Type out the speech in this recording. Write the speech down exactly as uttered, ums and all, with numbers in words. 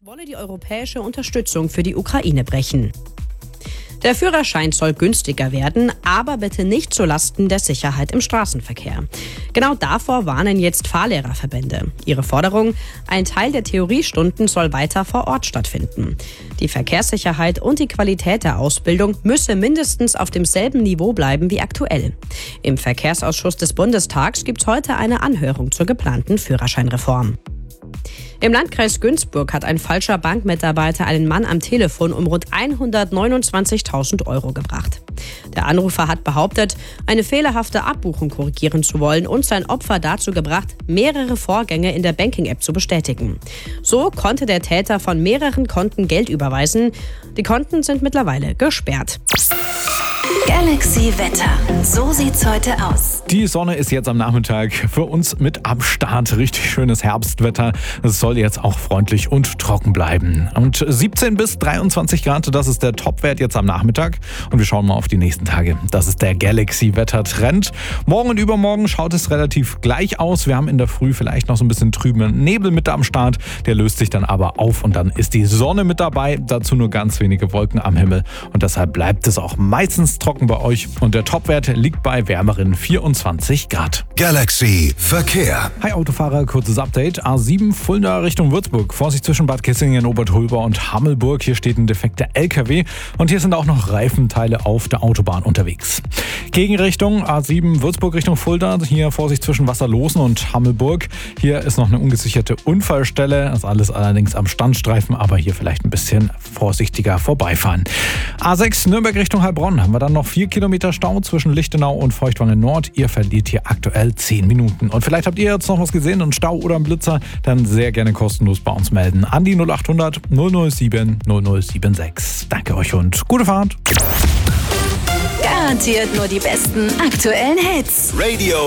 wolle die europäische Unterstützung für die Ukraine brechen. Der Führerschein soll günstiger werden, aber bitte nicht zulasten der Sicherheit im Straßenverkehr. Genau davor warnen jetzt Fahrlehrerverbände. Ihre Forderung: ein Teil der Theoriestunden soll weiter vor Ort stattfinden. Die Verkehrssicherheit und die Qualität der Ausbildung müsse mindestens auf demselben Niveau bleiben wie aktuell. Im Verkehrsausschuss des Bundestags gibt es heute eine Anhörung zur geplanten Führerscheinreform. Im Landkreis Günzburg hat ein falscher Bankmitarbeiter einen Mann am Telefon um rund hundertneunundzwanzigtausend Euro gebracht. Der Anrufer hat behauptet, eine fehlerhafte Abbuchung korrigieren zu wollen und sein Opfer dazu gebracht, mehrere Vorgänge in der Banking-App zu bestätigen. So konnte der Täter von mehreren Konten Geld überweisen. Die Konten sind mittlerweile gesperrt. Galaxy Wetter. So sieht's heute aus. Die Sonne ist jetzt am Nachmittag für uns mit am Start. Richtig schönes Herbstwetter. Es soll jetzt auch freundlich und trocken bleiben. Und siebzehn bis dreiundzwanzig Grad, das ist der Topwert jetzt am Nachmittag. Und wir schauen mal auf die nächsten Tage. Das ist der Galaxy-Wetter-Trend. Morgen und übermorgen schaut es relativ gleich aus. Wir haben in der Früh vielleicht noch so ein bisschen trüben Nebel mit am Start. Der löst sich dann aber auf und dann ist die Sonne mit dabei. Dazu nur ganz wenige Wolken am Himmel. Und deshalb bleibt es auch meistens trocken bei euch. Und der Topwert liegt bei wärmeren vierundzwanzig Grad. Galaxy Verkehr. Hi Autofahrer, kurzes Update. A sieben Fulda Richtung Würzburg. Vorsicht zwischen Bad Kissingen, Obertolba und Hammelburg. Hier steht ein defekter L K W und hier sind auch noch Reifenteile auf der Autobahn unterwegs. Gegenrichtung A sieben Würzburg Richtung Fulda. Hier Vorsicht zwischen Wasserlosen und Hammelburg. Hier ist noch eine ungesicherte Unfallstelle. Das ist alles allerdings am Standstreifen, aber hier vielleicht ein bisschen vorsichtiger vorbeifahren. A sechs Nürnberg Richtung Heilbronn haben wir dann noch vier Kilometer Stau zwischen Lichtenau und Feuchtwangen Nord. Ihr verliert hier aktuell zehn Minuten. Und vielleicht habt ihr jetzt noch was gesehen, einen Stau oder einen Blitzer, dann sehr gerne kostenlos bei uns melden. An die null acht hundert null null sieben null null sieben sechs. Danke euch und gute Fahrt. Garantiert nur die besten aktuellen Hits. Radio